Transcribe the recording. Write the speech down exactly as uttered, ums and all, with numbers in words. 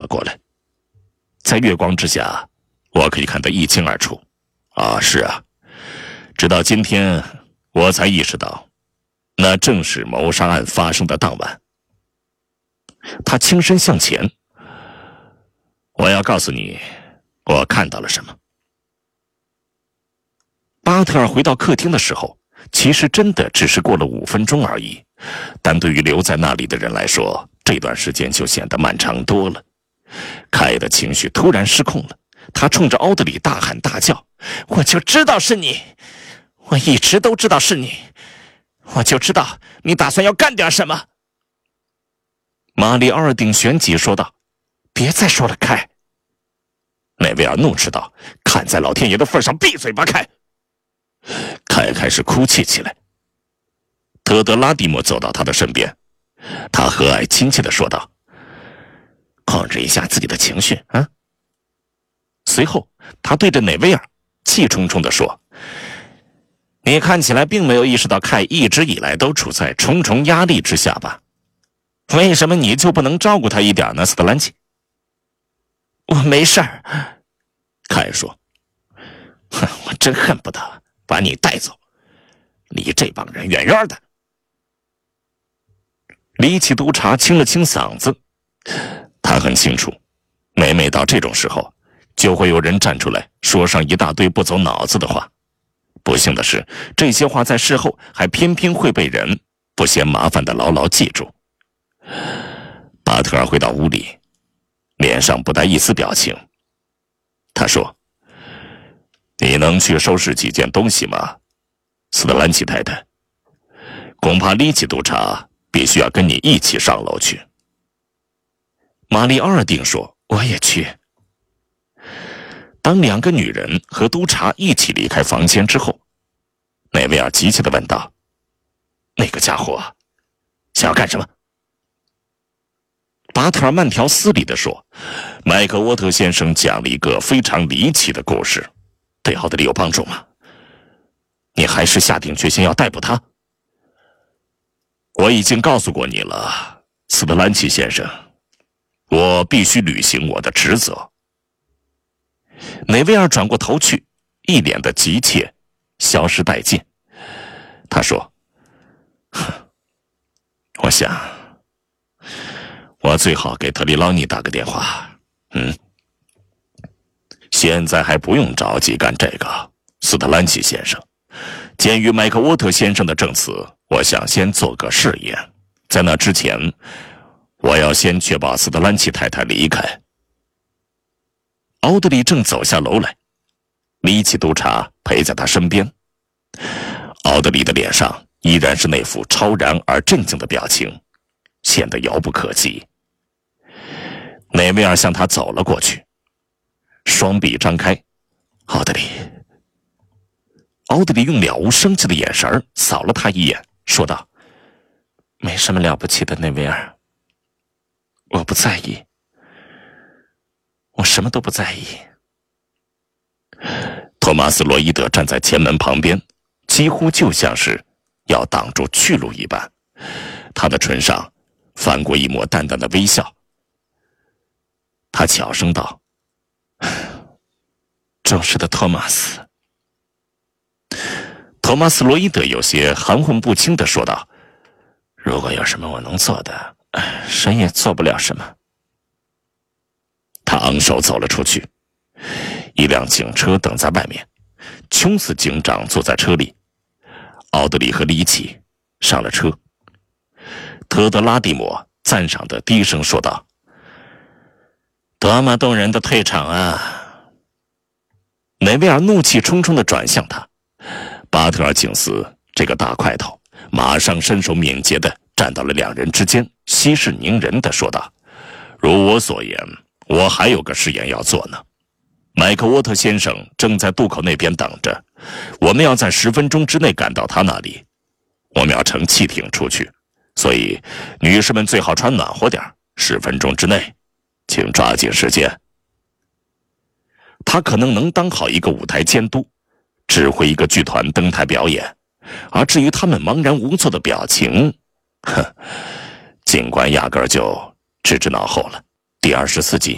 过来。在月光之下，我可以看得一清二楚。啊，是啊，直到今天我才意识到，那正是谋杀案发生的当晚。他轻身向前，我要告诉你，我看到了什么。巴特尔回到客厅的时候，其实真的只是过了五分钟而已，但对于留在那里的人来说，这段时间就显得漫长多了。凯的情绪突然失控了，他冲着奥德里大喊大叫：“我就知道是你，我一直都知道是你，我就知道你打算要干点什么。”玛丽奥尔丁旋即说道：“别再说了，凯。”内维尔怒斥道：“看在老天爷的份上，闭嘴吧，凯！”凯开始哭泣起来。特德拉蒂莫走到他的身边，他和蔼亲切地说道：“控制一下自己的情绪啊。”随后他对着内维尔气冲冲地说：“你看起来并没有意识到凯一直以来都处在重重压力之下吧？为什么你就不能照顾他一点呢，斯特兰奇？”“我没事儿。”凯说。“哼，我真恨不得把你带走，离这帮人远远的。”里奇督察清了清嗓子，他很清楚，每每到这种时候，就会有人站出来说上一大堆不走脑子的话。不幸的是，这些话在事后还偏偏会被人不嫌麻烦的牢牢记住。巴特尔回到屋里，脸上不带一丝表情。他说：“你能去收拾几件东西吗，斯特兰奇太太？恐怕里奇督察必须要跟你一起上楼去。”玛丽奥尔丁说：“我也去。”当两个女人和督察一起离开房间之后，内维尔急切地问道：“那个家伙想要干什么？”巴特尔慢条斯理地说：“麦克沃特先生讲了一个非常离奇的故事，对奥德里有帮助吗？你还是下定决心要逮捕他？”“我已经告诉过你了，斯特兰奇先生，我必须履行我的职责。”内维尔转过头去，一脸的急切，消失殆尽。他说：“我想，我最好给特里劳尼打个电话。嗯，现在还不用着急干这个，斯特兰奇先生。鉴于麦克沃特先生的证词，我想先做个试验。在那之前，我要先确保斯特兰奇太太离开。”奥德里正走下楼来，里奇督察陪在他身边。奥德里的脸上依然是那副超然而镇静的表情，显得遥不可及。内维尔向他走了过去，双臂张开。奥德里，奥德里用了无生气的眼神扫了他一眼，说道：“没什么了不起的，内维尔，我不在意。我什么都不在意。”托马斯·罗伊德站在前门旁边，几乎就像是要挡住去路一般，他的唇上翻过一抹淡淡的微笑。他悄声道：“忠实的托马斯。”托马斯·罗伊德有些含混不清地说道：“如果有什么我能做的，谁也做不了什么。”他昂首走了出去，一辆警车等在外面，琼斯警长坐在车里，奥德里和里奇上了车。特德拉蒂莫赞赏的低声说道：“多么动人的退场啊！”内维尔怒气冲冲地转向他，巴特尔警司这个大块头马上身手敏捷地站到了两人之间，息事宁人地说道：“如我所言，我还有个试验要做呢。麦克沃特先生正在渡口那边等着，我们要在十分钟之内赶到他那里。我们要乘汽艇出去，所以女士们最好穿暖和点，十分钟之内，请抓紧时间。”他可能能当好一个舞台监督，指挥一个剧团登台表演，而至于他们茫然无措的表情，哼，警官压根儿就置之脑后了。第二十四集。